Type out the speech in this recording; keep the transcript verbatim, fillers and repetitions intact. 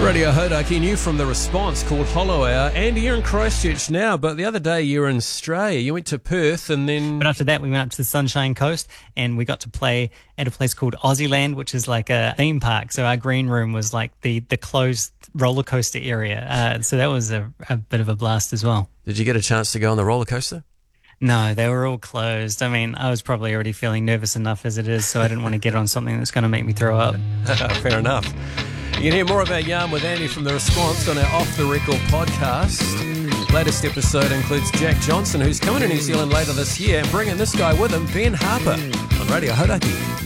Radio Hodaki, new from The Response, called Hollow Hour. Andy, you're in Christchurch now, but the other day you were in Australia. You went to Perth and then... But after that, we went up to the Sunshine Coast and we got to play at a place called Aussieland, which is like a theme park. So our green room was like the, the closed roller coaster area. Uh, so that was a, a bit of a blast as well. Did you get a chance to go on the roller coaster? No, they were all closed. I mean, I was probably already feeling nervous enough as it is, so I didn't want to get on something that's going to make me throw up. Fair enough. You can hear more about Yarn with Andy from The Response on our Off The Record podcast. Latest episode includes Jack Johnson, who's coming to New Zealand later this year, and bringing this guy with him, Ben Harper, on Radio Hodaki.